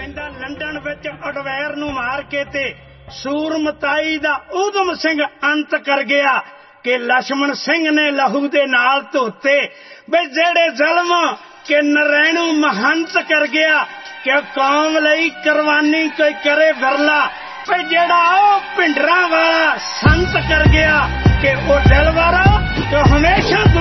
ਕਹਿੰਦਾ ਲੰਡਨ ਵਿੱਚ ਅਡਵੈਰ ਨੂੰ ਮਾਰ ਕੇ ਤੇ ਸੂਰਮਤਾਈ ਦਾ ਊਧਮ ਸਿੰਘ ਅੰਤ ਕਰ ਗਿਆ ਕਿ ਲਛਮਣ ਸਿੰਘ ਨੇ ਲਹੂ ਦੇ ਨਾਲ ਧੋਤੇ ਬਈ ਜਿਹੜੇ ਜ਼ੁਲਮ ਕਿ ਨਰੈਣੂ ਮਹੰਤ ਕਰ ਗਿਆ ਕਿ ਕੌਮ ਲਈ ਕੁਰਬਾਨੀ ਕੋਈ ਕਰੇ ਵਿਰਲਾ ਬਈ ਜਿਹੜਾ ਉਹ ਭਿੰਡਰਾਂ ਵਾਲਾ ਸੰਤ ਕਰ ਗਿਆ ਕਿ ਉਹ ਦਿਲਵਾਰਾ ਜੋ ਹਮੇਸ਼ਾ